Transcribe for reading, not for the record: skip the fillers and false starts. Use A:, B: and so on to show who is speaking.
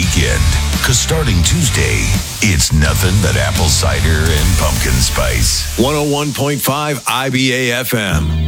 A: weekend. Because starting Tuesday, it's nothing but apple cider and pumpkin spice.
B: 101.5 IBA FM.